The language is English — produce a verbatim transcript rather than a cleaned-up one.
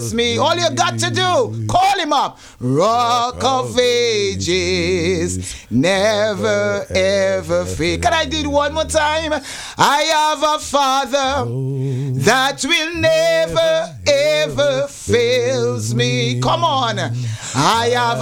fails me. All you got to do, call him up. Rock of ages, never ever fail. Can I do it one more time? I have a Father that will never ever fails me. Come on. I have